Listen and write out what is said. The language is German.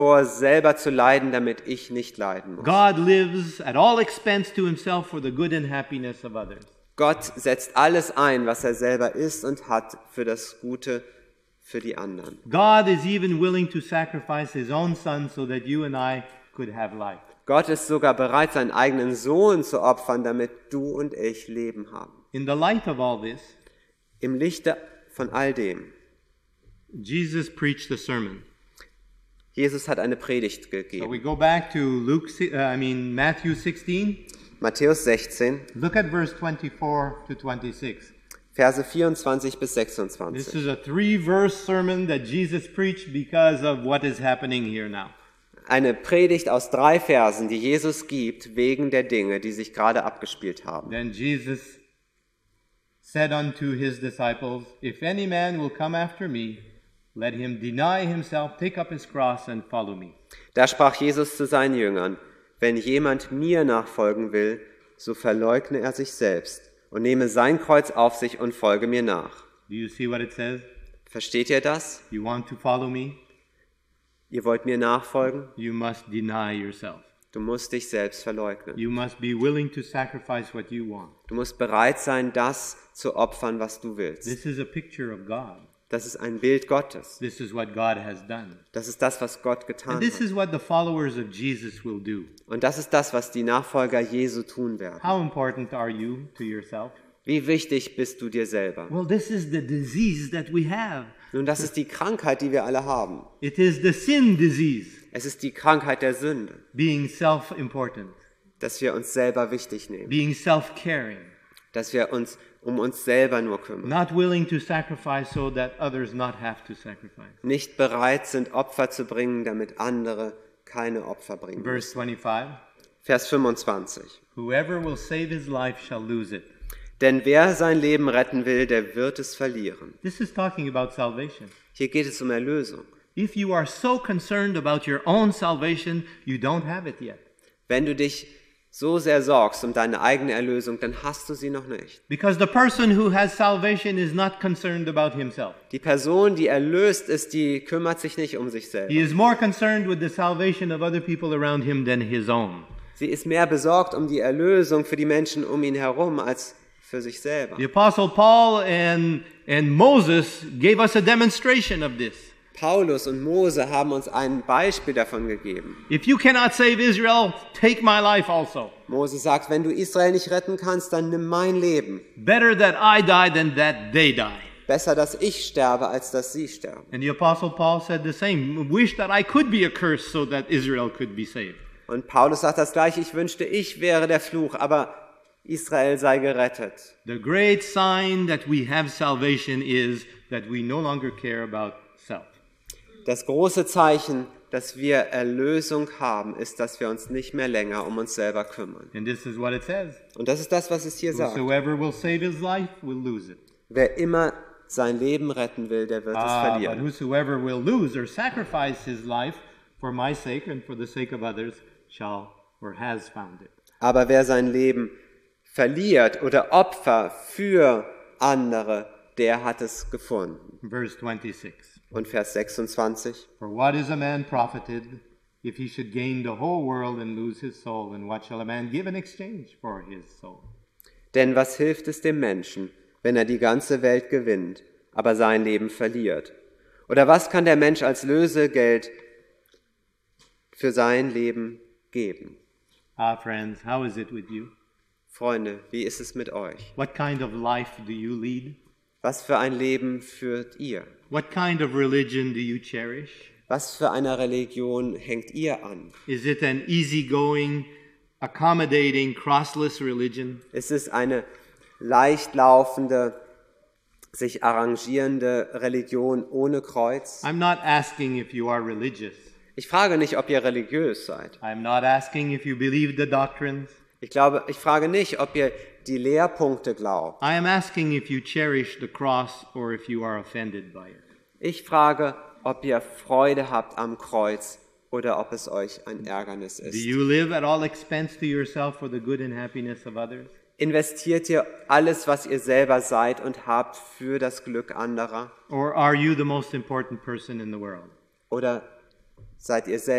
selber zu leiden, damit ich nicht leiden muss. God lives at all expense to himself for the good and happiness of others. Gott setzt alles ein, was er selber ist und hat, für das Gute für die anderen. God is even willing to sacrifice his own son so that you and I could have life. Gott ist sogar bereit, seinen eigenen Sohn zu opfern, damit du und ich Leben haben. In the light of all this, Im Lichte von all dem. Jesus preached a sermon. Jesus hat eine Predigt So gegeben. we go back to Matthew 16. Matthäus 16, Look at verse 24 to 26. Verse 24 bis This 26. is a 3-verse sermon that Jesus preached because of what is happening here now. Eine Predigt aus 3 Versen, die Jesus gibt, wegen der Dinge, die sich gerade abgespielt haben. Then Jesus said unto his disciples, If any man will come after me, let him deny himself, take up his cross, and follow me. Da sprach Jesus zu seinen Jüngern: Wenn jemand mir nachfolgen will, so verleugne er sich selbst und nehme sein Kreuz auf sich und folge mir nach. Do you see what it says? Versteht ihr das? You want to follow me? Ihr wollt mir nachfolgen? You must deny yourself. Du musst dich selbst verleugnen. You must be willing to sacrifice what you want. Du musst bereit sein, das zu opfern, was du willst. This is a picture of God. Das ist ein Bild Gottes. This is what God has done. Das ist das, was Gott getan And this hat. is what the followers of Jesus will do. Und das ist das, was die Nachfolger Jesu tun werden. How important are you to yourself? Wie wichtig bist du dir selber? Well, this is the disease that we have. Nun, das ist die Krankheit, die wir alle haben. It is the sin disease, Es ist die Krankheit der Sünde, being self-important, dass wir uns selber wichtig nehmen, being self-caring, dass wir uns um uns selber nur kümmern, not willing to sacrifice so that others not have to sacrifice. nicht bereit sind, Opfer zu bringen, damit andere keine Opfer bringen. Verse 25, Vers 25. whoever will save his life shall lose it. Denn wer sein Leben retten will, der wird es verlieren. This is talking about salvation. Hier geht es um Erlösung. If you are so concerned about your own salvation, you don't have it yet. Wenn du dich so sehr sorgst um deine eigene Erlösung, dann hast du sie noch nicht. Because the person who has salvation is not concerned about himself. Die Person, die erlöst ist, die kümmert sich nicht um sich selber. He is more concerned with the salvation of other people around him than his own. Sie ist mehr besorgt um die Erlösung für die Menschen um ihn herum als für sich selber. The Apostle Paul and Moses gave us a demonstration of this. Paulus und Mose haben uns ein Beispiel davon gegeben. If you cannot save Israel, take my life also. Mose sagt, wenn du Israel nicht retten kannst, dann nimm mein Leben. Better that I die than that they die. Besser, dass ich sterbe, als dass sie sterben. And the Apostle Paul said the same. Wish that I could be a curse so that Israel could be saved. Und Paulus sagt das Gleiche, ich wünschte, ich wäre der Fluch, aber Israel sei gerettet. The great sign that we have salvation is that we no longer care about self. Das große Zeichen, dass wir Erlösung haben, ist, dass wir uns nicht mehr länger um uns selber kümmern. And this is what it says. Und das ist das, was es hier sagt. Whosoever will save his life will lose it. Wer immer sein Leben retten will, der wird es But verlieren. whosoever will lose or sacrifice his life for my sake and for the sake of others shall or has found it. Aber wer sein Leben verliert oder Opfer für andere, der hat es gefunden. Verse 26. Und Vers 26. For what is a man profited if he should gain the whole world and lose his soul? And what shall a man give in exchange for his soul? Denn was hilft es dem Menschen, wenn er die ganze Welt gewinnt, aber sein Leben verliert? Oder was kann der Mensch als Lösegeld für sein Leben geben? Friends, how is it with you? Freunde, wie ist es mit euch? What kind of life do you lead? Was für ein Leben führt ihr? What kind of religion do you cherish? Was für eine Religion hängt ihr an? Is it an easygoing, accommodating, crossless religion? Ist es eine leicht laufende, sich arrangierende Religion ohne Kreuz? I'm not asking if you are religious. Ich frage nicht, ob ihr religiös seid. I'm not asking if you believe the doctrines. Ich frage nicht, ob ihr die Lehrpunkte glaubt. I am asking if you cherish the cross or if you are offended by it. Ich frage, ob ihr Freude habt am Kreuz oder ob es euch ein Ärgernis Do ist. you live at all expense to yourself for the good and happiness of others? Investiert ihr alles, was ihr selber seid und habt, für das Glück anderer? Or are you the most important person in the world? Oder seid ihr selbst